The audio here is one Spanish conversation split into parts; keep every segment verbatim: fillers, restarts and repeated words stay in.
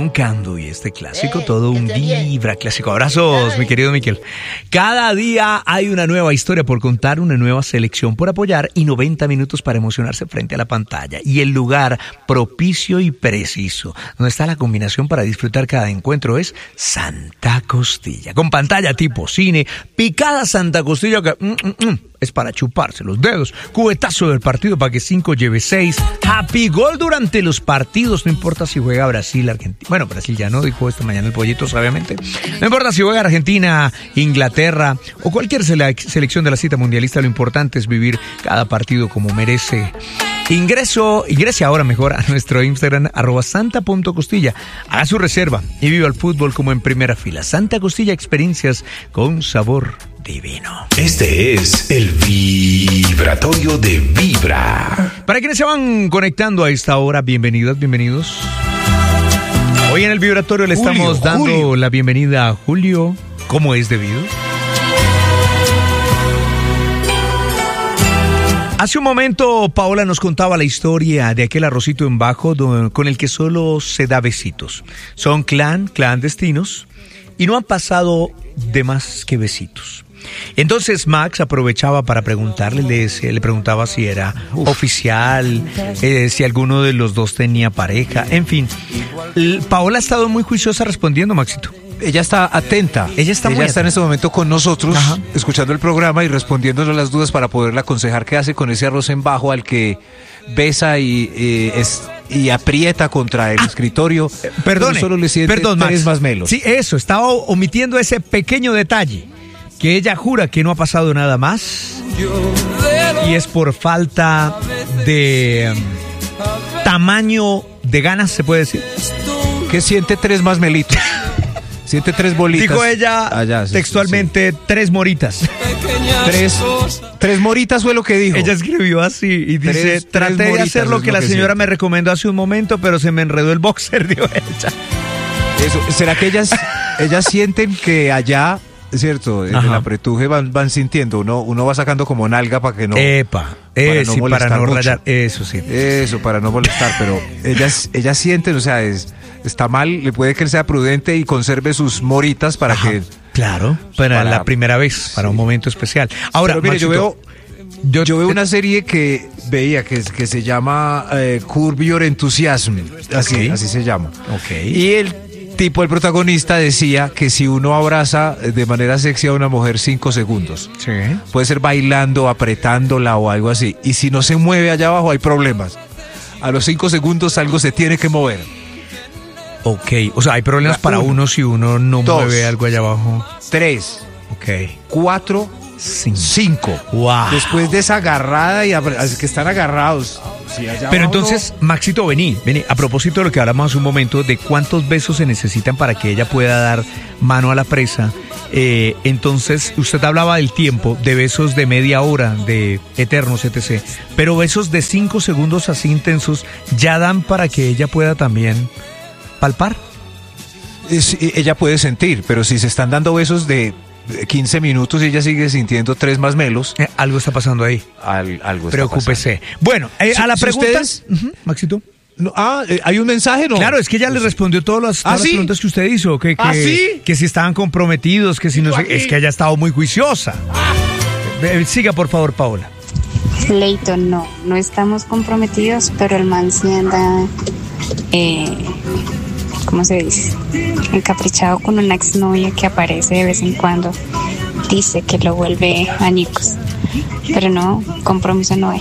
roncando y este clásico, todo un vibra clásico. Abrazos, mi querido Miquel. Cada día hay una nueva historia por contar, una nueva selección por apoyar y noventa minutos para emocionarse frente a la pantalla. Y el lugar propicio y preciso, donde está la combinación para disfrutar cada encuentro, es Santa Costilla. Con pantalla tipo cine, picada Santa Costilla que mm, mm, mm, es para chuparse los dedos, cubetazo del partido para que cinco lleve seis, happy goal durante los partidos, no importa si juega Brasil, Argentina, bueno, Brasil ya no, dijo esta mañana el pollito, sabiamente, no importa si juega Argentina, Inglaterra o cualquier sele- selección de la cita mundialista, lo importante es vivir cada partido como merece. Ingreso, ingrese ahora mejor a nuestro Instagram, arroba santa punto costilla. Haga su reserva y viva el fútbol como en primera fila. Santa Costilla, experiencias con sabor divino. Este es el vibratorio de Vibra. Para quienes se van conectando a esta hora, bienvenidas, bienvenidos. Hoy en el vibratorio le estamos Julio, dando Julio. la bienvenida a Julio, como es debido. Hace un momento Paola nos contaba la historia de aquel arrocito en bajo con el que solo se da besitos. Son clan, clandestinos y no han pasado de más que besitos. Entonces Max aprovechaba para preguntarle, le, decía, le preguntaba si era Uf. oficial, eh, si alguno de los dos tenía pareja, en fin. Paola ha estado muy juiciosa respondiendo, Maxito. Ella está atenta. Ella está, Ella muy está en este momento con nosotros, Ajá. escuchando el programa y respondiéndonos las dudas para poderle aconsejar qué hace con ese arroz en bajo al que besa y, eh, es, y aprieta contra el ah, escritorio. Eh, perdone, solo le siente perdón, tres Max. más melos. Sí, eso, estaba omitiendo ese pequeño detalle, que ella jura que no ha pasado nada más y es por falta de um, tamaño de ganas, se puede decir. Que siente tres más melitos. Siente tres bolitas. Dijo ella Allá, sí, textualmente sí, sí. tres moritas. Tres, tres moritas fue lo que dijo. Ella escribió así y dice, tres, traté tres de hacer lo que la señora siente. me recomendó hace un momento, pero se me enredó el boxer, dijo ella. Eso, ¿será que ellas, ellas sienten que allá, es cierto, en Ajá. el apretuje van, van sintiendo, uno, uno va sacando como nalga para que no... Epa, eh, para, no sí, para no rayar, eso sí. Eso, para no molestar, pero ellas, ellas sienten, o sea, es... Está mal, le puede que él sea prudente y conserve sus moritas para Ajá, que... Claro, para, para la primera vez, para sí. un momento especial. Ahora, Pero mire, Maxito, yo veo yo, yo veo una serie que veía que, que se llama eh, Curb Your Enthusiasm, así, okay. así se llama. Okay. Y el tipo, el protagonista decía que si uno abraza de manera sexy a una mujer cinco segundos, sí. puede ser bailando, apretándola o algo así, y si no se mueve allá abajo hay problemas. A los cinco segundos algo se tiene que mover. Ok, o sea, hay problemas para uno, uno si uno no dos, mueve algo allá abajo. Tres. Ok. Cuatro. Cinco. cinco. Wow. Después de esa agarrada y abra- que están agarrados. Si Pero entonces, no... Maxito, vení, vení. A propósito de lo que hablamos hace un momento, de cuántos besos se necesitan para que ella pueda dar mano a la presa. Eh, entonces, usted hablaba del tiempo, de besos de media hora, de eternos, etcétera. Pero besos de cinco segundos así intensos ya dan para que ella pueda también... palpar. Es, ella puede sentir, pero si se están dando besos de quince minutos y ella sigue sintiendo tres más melos. Eh, algo está pasando ahí. Al, algo está Preocúpese. pasando. Bueno, eh, si, a la si pregunta... Ustedes, uh-huh, Maxito. No, ah, eh, ¿hay un mensaje no? Claro, es que ella le respondió todas las, todas ¿Ah, las sí? preguntas que usted hizo. Que, que, ¿Ah, sí? que si estaban comprometidos, que si no sé... Es que ella ha estado muy juiciosa. Ah. Eh, siga, por favor, Paola. Leito, no, no estamos comprometidos, pero el man sí anda... Eh... ¿Cómo se dice? Encaprichado con una exnovia que aparece de vez en cuando. Dice que lo vuelve añicos. Pero no, compromiso no hay.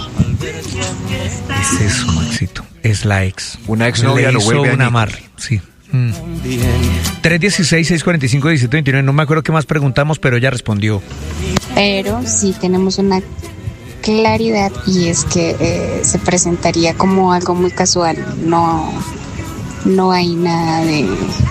Es eso, Maxito. Es la ex. Una exnovia lo vuelve añicos. Un amarre, sí. Mm. tres uno seis, seis cuatro cinco, uno siete dos nueve. No me acuerdo qué más preguntamos, pero ella respondió. Pero sí tenemos una claridad y es que eh, se presentaría como algo muy casual. No... No hay nada de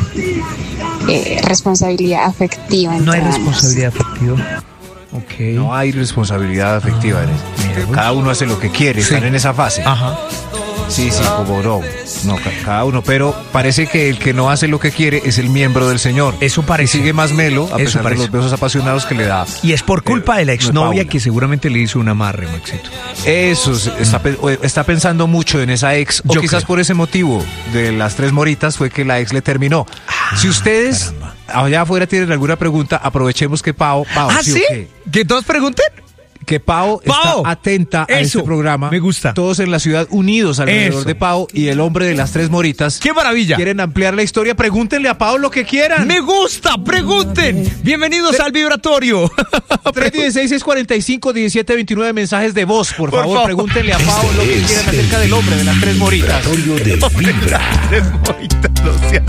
eh, responsabilidad afectiva. No hay responsabilidad afectiva. Okay. No hay responsabilidad afectiva. Ah, Cada uno hace lo que quiere, sí. Están en esa fase. Ajá. Sí, sí, como no, no, cada uno, pero parece que el que no hace lo que quiere es el miembro del Señor. Eso parece. Y sigue más melo, a Eso pesar parece. de los besos apasionados que le da. Y es por culpa eh, de la exnovia Paula. que seguramente le hizo un amarre, Maxito. Eso, se- está, pe- o está pensando mucho en esa ex, o Yo quizás creo. por ese motivo de las tres moritas fue que la ex le terminó. Ah, Si ustedes caramba. allá afuera tienen alguna pregunta, aprovechemos que Pao, Pao, ¿Ah, ¿sí o sí? qué? ¿Que todos pregunten? Que Pao, Pao, está atenta a eso, este programa. me gusta. Todos en la ciudad unidos alrededor Eso. de Pao y el hombre de las tres moritas. ¡Qué maravilla! ¿Quieren ampliar la historia? Pregúntenle a Pao lo que quieran. ¡Me gusta! ¡Pregunten! Bienvenidos al vibratorio. tres uno seis, seis cuatro cinco, uno siete dos nueve mensajes de voz, por, Por favor, favor. pregúntenle a Pao lo que Este quieran es acerca el del hombre de las tres moritas. Vibratorio de Vibra. No sea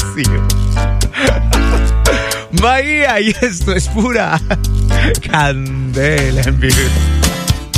así. Bahía, y esto es pura candela en vivo.